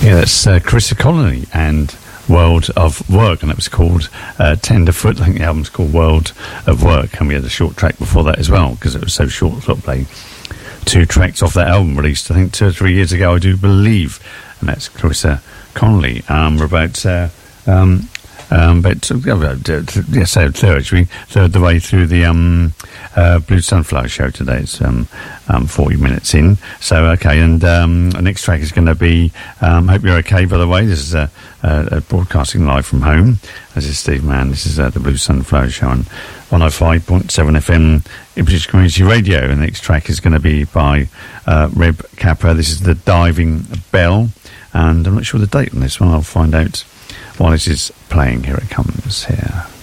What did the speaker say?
Yeah, that's Carissa Connolly and World of Work, and it was called Tenderfoot. I think the album's called World of Work, and we had a short track before that as well, because it was so short. So I played 2 tracks off that album released, I think, 2 or 3 years ago, I do believe, and that's Carissa Connolly. We're about third the way through the Blue Sunflower show today. It's 40 minutes in. So, okay, and the next track is going to be Hope You're Okay, by the way. This is broadcasting live from home. This is Steve Mann. This is the Blue Sunflower show on 105.7 FM British Community Radio. And the next track is going to be by Reb Kappa. This is The Diving Bell. And I'm not sure the date on this one. I'll find out while this is playing. Here it comes here.